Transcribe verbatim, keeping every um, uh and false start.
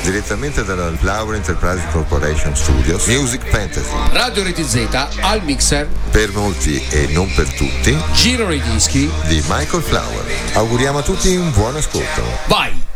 direttamente dalla Flower Enterprise Corporation Studios, Music Fantasy. Radio Reti Z al mixer, per molti e non per tutti, Giro i dischi di Michael Flower. Auguriamo a tutti un buon ascolto. Vai!